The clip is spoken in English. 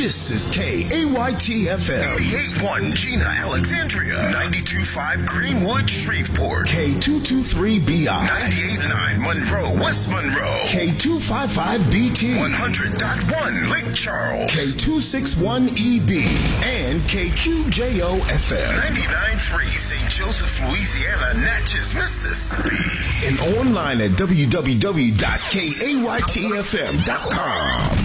This is KAYT-FM. 88.1 Gina, Alexandria. 92.5 Greenwood, Shreveport. K223BI. 98.9 Monroe, West Monroe. K255BT. 100.1 Lake Charles. K261EB. And KQJO-FM. 99.3 St. Joseph, Louisiana, Natchez, Mississippi. And online at www.kaytfm.com.